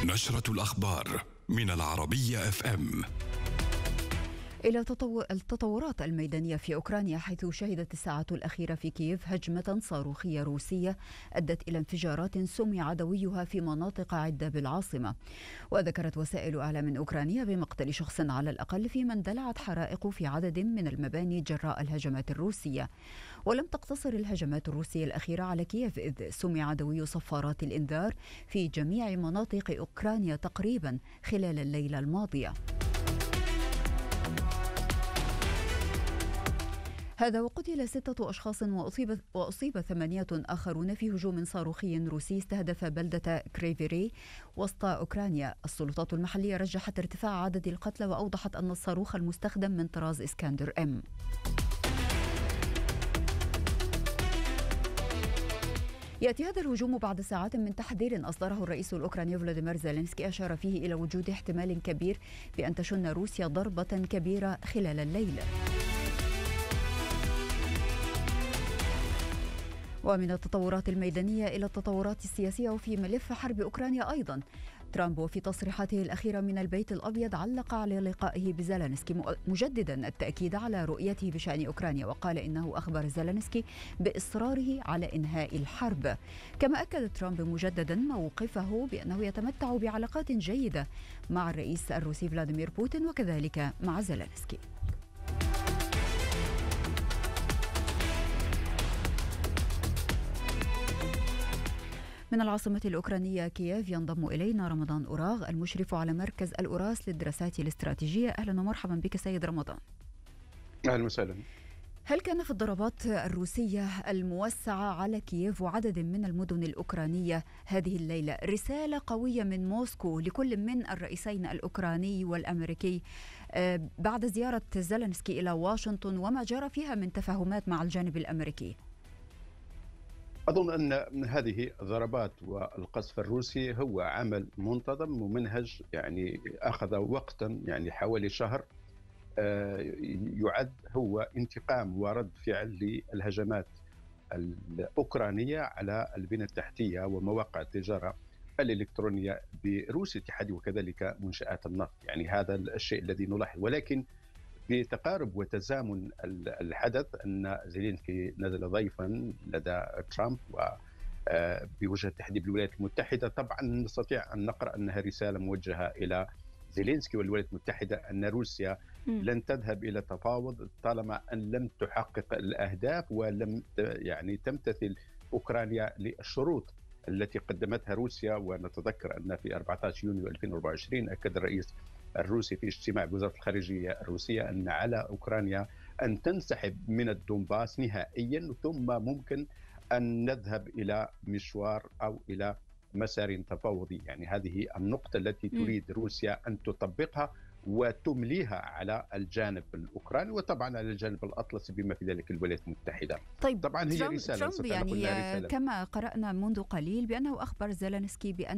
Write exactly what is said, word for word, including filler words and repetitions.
نشرة الأخبار من العربية اف ام. إلى التطورات الميدانية في أوكرانيا، حيث شهدت الساعات الأخيرة في كييف هجمة صاروخية روسية أدت إلى انفجارات سمع دويها في مناطق عدة بالعاصمة. وذكرت وسائل إعلام أوكرانية بمقتل شخص على الأقل، في من اندلعت حرائق في عدد من المباني جراء الهجمات الروسية. ولم تقتصر الهجمات الروسية الأخيرة على كييف، إذ سمع دوي صفارات الإنذار في جميع مناطق أوكرانيا تقريبا خلال الليلة الماضية. هذا وقتل ستة أشخاص وأصيب, وأصيب ثمانية آخرون في هجوم صاروخي روسي استهدف بلدة كريفيري وسط أوكرانيا. السلطات المحلية رجحت ارتفاع عدد القتلى وأوضحت أن الصاروخ المستخدم من طراز إسكندر إم. يأتي هذا الهجوم بعد ساعات من تحذير أصدره الرئيس الأوكراني فلاديمير زيلينسكي، أشار فيه إلى وجود احتمال كبير بأن تشن روسيا ضربة كبيرة خلال الليل. ومن التطورات الميدانية إلى التطورات السياسية وفي ملف حرب أوكرانيا أيضا، ترامب وفي تصريحاته الأخيرة من البيت الأبيض علق على لقائه بزيلينسكي مجددا التأكيد على رؤيته بشأن أوكرانيا، وقال إنه أخبر زيلينسكي بإصراره على إنهاء الحرب. كما أكد ترامب مجددا موقفه بأنه يتمتع بعلاقات جيدة مع الرئيس الروسي فلاديمير بوتين وكذلك مع زيلينسكي. من العاصمة الأوكرانية كييف ينضم إلينا رمضان أوراغ، المشرف على مركز الأوراس للدراسات الاستراتيجية. أهلا ومرحبا بك سيد رمضان. أهلا وسهلا. هل كان في الضربات الروسية الموسعة على كييف وعدد من المدن الأوكرانية هذه الليلة رسالة قوية من موسكو لكل من الرئيسين الأوكراني والأمريكي بعد زيارة زيلينسكي إلى واشنطن وما جرى فيها من تفاهمات مع الجانب الأمريكي؟ أظن أن هذه الضربات والقصف الروسي هو عمل منتظم ممنهج، يعني أخذ وقتا يعني حوالي شهر، يعد هو انتقام ورد فعل للهجمات الأوكرانية على البنى التحتية ومواقع التجارة الإلكترونية بروسيا الاتحادية وكذلك منشآت النفط. يعني هذا الشيء الذي نلاحظ، ولكن بتقارب وتزامن الحدث أن زيلينسكي نزل ضيفا لدى ترامب وبوجه التحديد بالولايات المتحدة. طبعا نستطيع أن نقرأ أنها رسالة موجهة إلى زيلينسكي والولايات المتحدة أن روسيا لن تذهب إلى تفاوض طالما أن لم تحقق الأهداف ولم يعني تمتثل أوكرانيا للشروط التي قدمتها روسيا. ونتذكر أن في أربعة عشر يونيو ألفين وأربعة وعشرين أكد الرئيس الروسي في اجتماع بوزارة الخارجية الروسية أن على أوكرانيا أن تنسحب من الدونباس نهائيا، ثم ممكن أن نذهب إلى مشوار أو إلى مسار تفاوضي. يعني هذه النقطة التي تريد روسيا أن تطبقها وتمليها على الجانب الأوكراني وطبعا على الجانب الأطلسي بما في ذلك الولايات المتحدة. طيب طبعا هي ترامب رسالة ترامب يعني رسالة. كما قرأنا منذ قليل بأنه أخبر زيلينسكي بأن